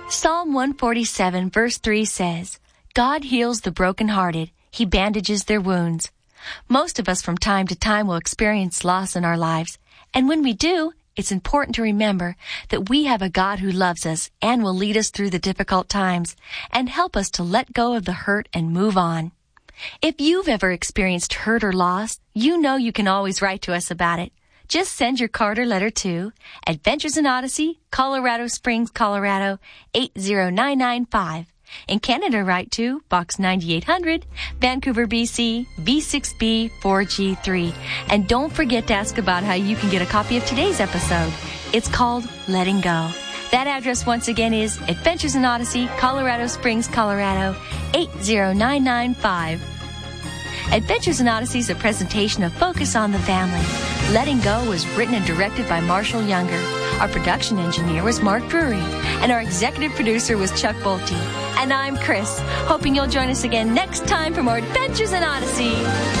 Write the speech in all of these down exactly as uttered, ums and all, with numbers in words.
Psalm one forty-seven, verse three says, God heals the brokenhearted. He bandages their wounds. Most of us from time to time will experience loss in our lives. And when we do, it's important to remember that we have a God who loves us and will lead us through the difficult times and help us to let go of the hurt and move on. If you've ever experienced hurt or loss, you know you can always write to us about it. Just send your card or letter to Adventures in Odyssey, Colorado Springs, Colorado, eight zero nine nine five. In Canada, write to Box ninety-eight hundred, Vancouver, B C, V six B four G three. And don't forget to ask about how you can get a copy of today's episode. It's called Letting Go. That address once again is Adventures in Odyssey, Colorado Springs, Colorado, eight zero nine nine five. Adventures in Odyssey is a presentation of Focus on the Family. Letting Go was written and directed by Marshall Younger. Our production engineer was Mark Drury. And our executive producer was Chuck Bolte. And I'm Chris, hoping you'll join us again next time for more Adventures in Odyssey.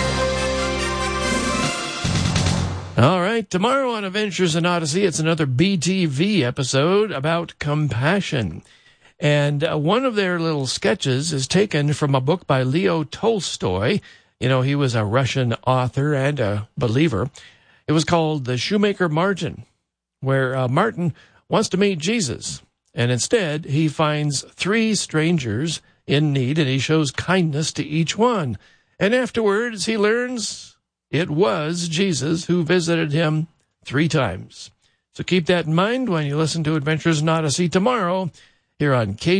All right, tomorrow on Adventures in Odyssey, it's another B T V episode about compassion. And uh, one of their little sketches is taken from a book by Leo Tolstoy. You know, he was a Russian author and a believer. It was called The Shoemaker Martin, where uh, Martin wants to meet Jesus. And instead, he finds three strangers in need, and he shows kindness to each one. And afterwards, he learns it was Jesus who visited him three times. So keep that in mind when you listen to Adventures in Odyssey tomorrow here on K.